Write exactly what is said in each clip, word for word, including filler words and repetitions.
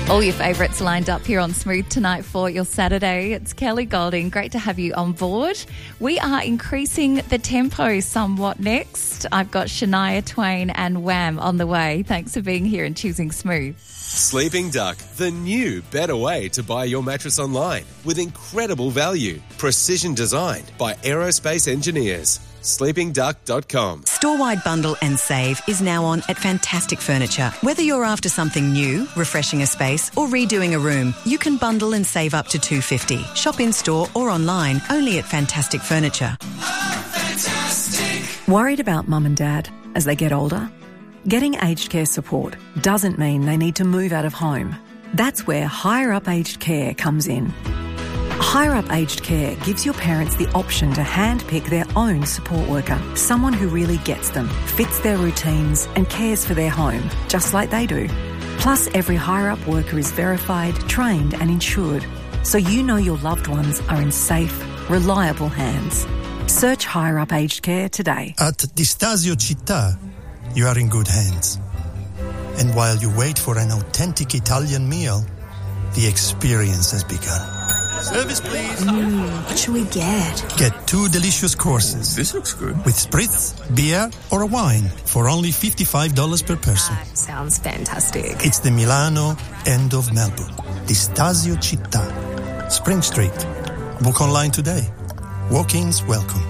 All your favourites lined up here on Smooth tonight for your Saturday. It's Kelly Golding. Great to have you on board. We are increasing the tempo somewhat next. I've got Shania Twain and Wham on the way. Thanks for being here and choosing Smooth. Sleeping Duck, the new, better way to buy your mattress online with incredible value. Precision designed by aerospace engineers. sleeping duck dot com. Store-wide bundle and save is now on at Fantastic Furniture. Whether you're after something new, refreshing a space or redoing a room, you can bundle and save up to two dollars fifty. Shop in-store or online only at Fantastic Furniture. Fantastic. Worried about mum and dad as they get older? Getting aged care support doesn't mean they need to move out of home. That's where Higher Up Aged Care comes in. Higher Up Aged Care gives your parents the option to handpick their own support worker, someone who really gets them, fits their routines and cares for their home, just like they do. Plus, every Higher Up worker is verified, trained and insured, so you know your loved ones are in safe, reliable hands. Search Higher Up Aged Care today. At Distasio Città, you are in good hands. And while you wait for an authentic Italian meal, the experience has begun. Service, please. Mm, what should we get? Get two delicious courses. This looks good. With spritz, beer, or a wine for only fifty-five dollars per person. That sounds fantastic. It's the Milano end of Melbourne. Distasio Città. Spring Street. Book online today. Walk-ins welcome.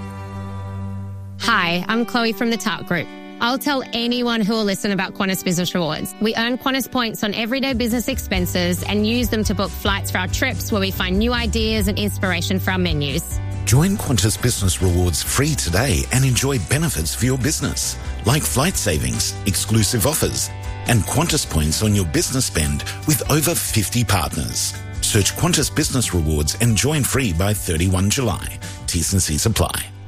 Hi, I'm Chloe from the Tart Group. I'll tell anyone who will listen about Qantas Business Rewards. We earn Qantas points on everyday business expenses and use them to book flights for our trips where we find new ideas and inspiration for our menus. Join Qantas Business Rewards free today and enjoy benefits for your business, like flight savings, exclusive offers, and Qantas points on your business spend with over fifty partners. Search Qantas Business Rewards and join free by thirty-first of July. T's and C's apply.